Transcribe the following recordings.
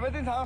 备正常。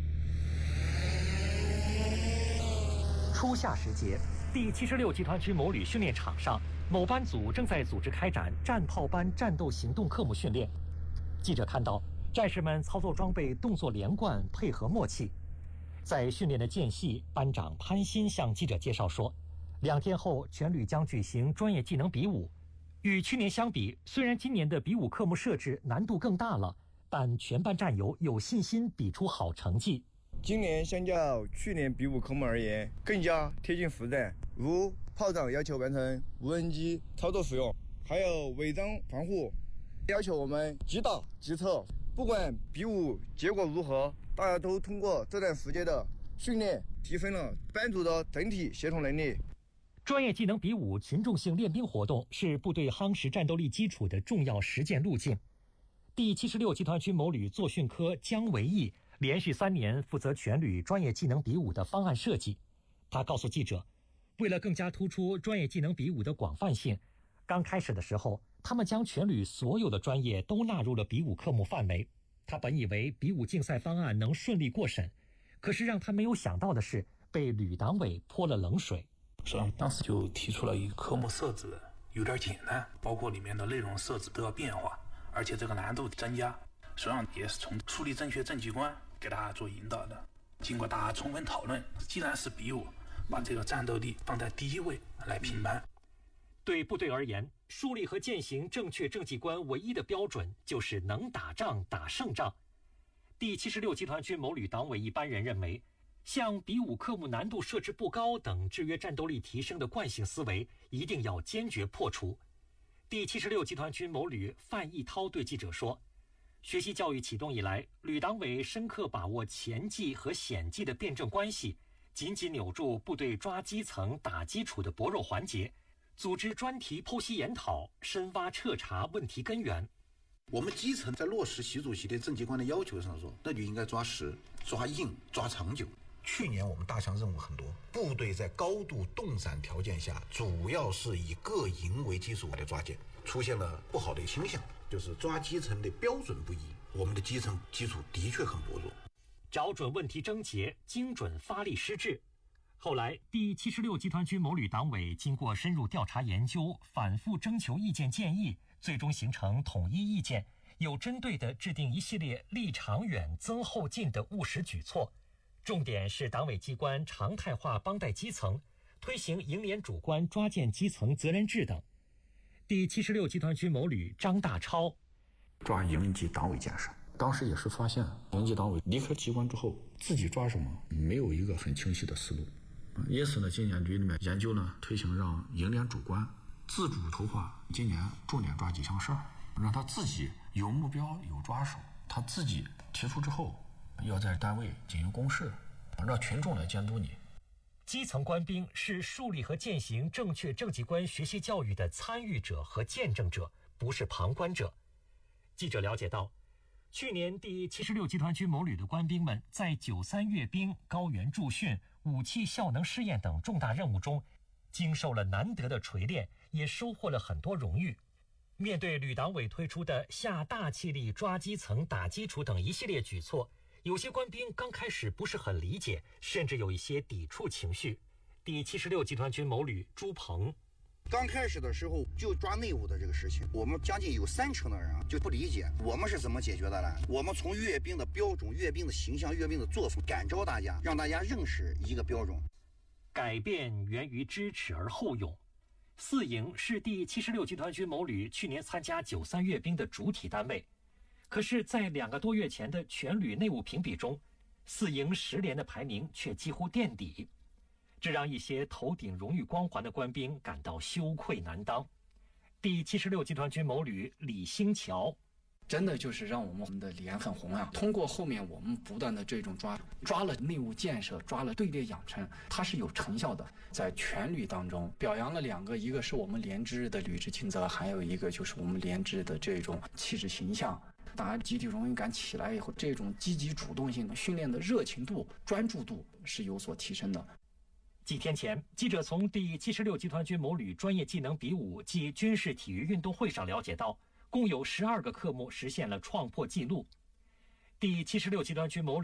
初夏时节，第76集团军某旅训练场上，某班组正在组织开展战炮班战斗行动科目训练。记者看到，战士们操作装备动作连贯，配合默契。在训练的间隙，班长潘鑫向记者介绍说，2天后全旅将举行专业技能比武。与去年相比，虽然今年的比武科目设置难度更大了，但全班战友有信心比出好成绩。 今年相较去年比武科目而言，更加贴近实战，如炮长要求完成无人机操作使用，还有违章防护，要求我们即打即撤。不管比武结果如何，大家都通过这段时间的训练，提升了班组的整体协同能力。 专业技能比武群众性练兵活动是部队夯实战斗力基础的重要实践路径。第76集团军某旅作训科姜维义连续3年负责全旅专业技能比武的方案设计。他告诉记者，为了更加突出专业技能比武的广泛性，刚开始的时候，他们将全旅所有的专业都纳入了比武科目范围。他本以为比武竞赛方案能顺利过审，可是让他没有想到的是，被旅党委泼了冷水。 实际上当时就提出了一个科目设置有点简单，包括里面的内容设置都要变化，而且这个难度增加，实际上也是从树立正确政绩观给大家做引导的。经过大家充分讨论，既然是比武，把这个战斗力放在第一位来评判。 对部队而言，树立和践行正确政绩观唯一的标准就是能打仗打胜仗。第76集团军某旅党委一班人认为，像比武科目难度设置不高等制约战斗力提升的惯性思维一定要坚决破除。第76集团军某旅范义涛对记者说，学习教育启动以来，旅党委深刻把握前绩和显绩的辩证关系，紧紧扭住部队抓基层打基础的薄弱环节，组织专题剖析研讨，深挖彻查问题根源。 我们基层在落实习主席的政绩观的要求上说，那就应该抓实、抓硬、抓长久。去年我们大项任务很多，部队在高度动散条件下，主要是以各营为基础来抓建，出现了不好的倾向，就是抓基层的标准不一，我们的基层基础的确很薄弱。 找准问题症结，精准发力施治。后来，第76集团军某旅党委经过深入调查研究，反复征求意见建议，最终形成统一意见，有针对地制定一系列立长远、增后进的务实举措。重点是党委机关常态化帮带基层，推行营连主观抓建基层责任制等。第76集团军某旅张大超， 抓营级党委建设，当时也是发现营级党委离开机关之后，自己抓什么没有一个很清晰的思路。因此呢，今年局里面研究呢，推行让营连主观自主筹划，今年重点抓几项事儿，让他自己有目标有抓手，他自己提出之后要在单位进行公示，让群众来监督你。 基层官兵是树立和践行正确政绩观学习教育的参与者和见证者，不是旁观者。记者了解到，去年第76集团军某旅的官兵们在93阅兵、高原驻训、武器效能试验等重大任务中，经受了难得的锤炼，也收获了很多荣誉。面对旅党委推出的下大气力抓基层打基础等一系列举措，有些官兵刚开始不是很理解，甚至有一些抵触情绪。第76集团军某旅朱鹏， 刚开始的时候就抓内务的这个事情，我们将近有30%的人就不理解我们是怎么解决的呢？我们从阅兵的标准、阅兵的形象、阅兵的作风感召大家，让大家认识一个标准。 改变源于知耻而后勇。四营是第76集团军某旅去年参加93阅兵的主体单位。可是，在2个多月前的全旅内务评比中，四营10连的排名却几乎垫底，这让一些头顶荣誉光环的官兵感到羞愧难当。第76集团军某旅李兴桥， 真的就是让我们的脸很红啊！通过后面我们不断的这种抓了内务建设，抓了队列养成，它是有成效的。在全旅当中表扬了2个，一个是我们连支的履职尽责，还有一个就是我们连支的这种气质形象。大家集体荣誉感起来以后，这种积极主动性的训练的热情度、专注度是有所提升的。 几天前，记者从第76集团军某旅专业技能比武暨军事体育运动会上了解到，共有12个科目实现了创破纪录。第76集团军某旅